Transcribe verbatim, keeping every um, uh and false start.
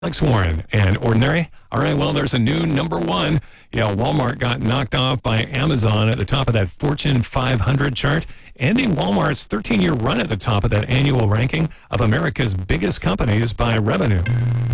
Alex Warren and Ordinary. All right, well, there's a new number one. Yeah, Walmart got knocked off by Amazon at the top of that Fortune five hundred chart, ending Walmart's thirteen-year run at the top of that annual ranking of America's biggest companies by revenue.